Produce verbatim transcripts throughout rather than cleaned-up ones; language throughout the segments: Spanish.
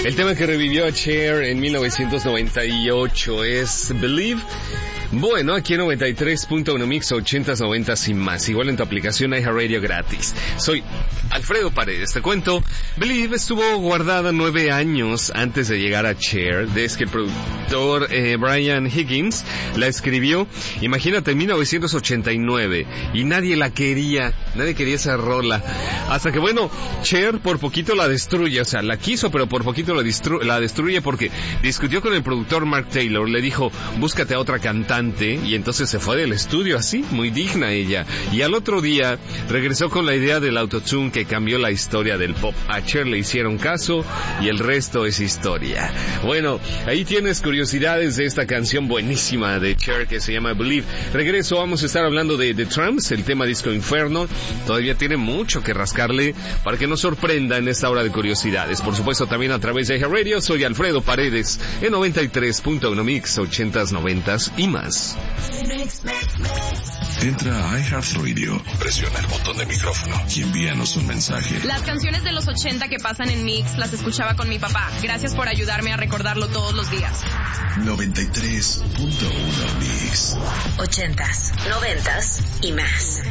El tema que revivió a Cher en mil novecientos noventa y ocho es Believe. Bueno, aquí en noventa y tres punto uno Mix, ochentas, noventas y más. Igual en tu aplicación iHeartRadio gratis. Soy Alfredo Paredes. Te cuento, Believe estuvo guardada nueve años antes de llegar a Cher, desde que el productor eh, Brian Higgins la escribió. Imagínate, en mil novecientos ochenta y nueve. Y nadie la quería. Nadie quería esa rola. Hasta que, bueno, Cher por poquito la destruye. O sea, la quiso, pero por poquito la, destru- la destruye porque discutió con el productor Mark Taylor. Le dijo, búscate a otra cantante. Y entonces se fue del estudio así, muy digna ella. Y al otro día regresó con la idea del autotune que cambió la historia del pop. A Cher le hicieron caso y el resto es historia. Bueno, ahí tienes curiosidades de esta canción buenísima de Cher que se llama Believe. Regreso, vamos a estar hablando de The Tramps, el tema Disco Inferno. Todavía tiene mucho que rascarle para que nos sorprenda en esta hora de curiosidades. Por supuesto, también a través de iHeartRadio. Soy Alfredo Paredes en noventa y tres punto uno Mix, ochentas, noventas y más. Entra a iHeartRadio, presiona el botón de micrófono y envíanos un mensaje. Las canciones de los ochenta que pasan en Mix las escuchaba con mi papá. Gracias por ayudarme a recordarlo todos los días. noventa y tres punto uno Mix. Ochentas, noventas y más.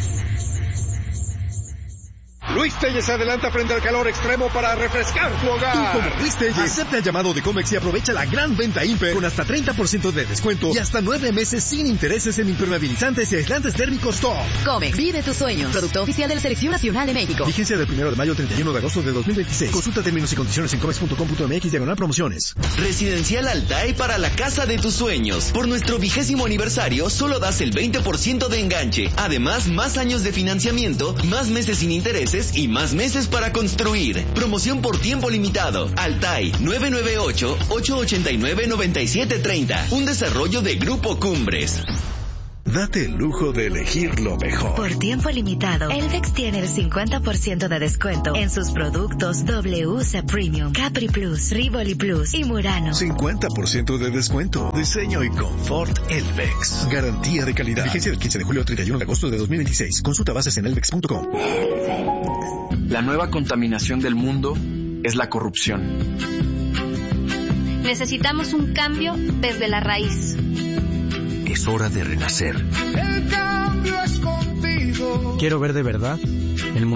Luis Telles se adelanta frente al calor extremo para refrescar tu hogar. Tú como Luis Telles, acepta el llamado de Comex y aprovecha la gran venta Imper con hasta treinta por ciento de descuento y hasta nueve meses sin intereses en impermeabilizantes y aislantes térmicos top. Comex, vive tus sueños. Producto oficial de la Selección Nacional de México. Vigencia del primero de mayo al treinta y uno de agosto de dos mil veintiséis. Consulta términos y condiciones en comex punto com punto mx diagonal promociones. Residencial Altai para la casa de tus sueños. Por nuestro vigésimo aniversario, solo das el veinte por ciento de enganche. Además, más años de financiamiento, más meses sin intereses y más meses para construir. Promoción por tiempo limitado. Altai nueve nueve ocho, ocho ocho nueve, nueve siete tres cero. Un desarrollo de Grupo Cumbres. Date el lujo de elegir lo mejor. Por tiempo limitado, Elvex tiene el cincuenta por ciento de descuento en sus productos W C Premium, Capri Plus, Rivoli Plus y Murano. cincuenta por ciento de descuento. Diseño y confort Elvex. Garantía de calidad. Vigencia del quince de julio al treinta y uno de agosto de dos mil veintiséis. Consulta bases en elvex punto com. La nueva contaminación del mundo es la corrupción. Necesitamos un cambio desde la raíz. Es hora de renacer. El cambio es contigo. Quiero ver de verdad el mundo.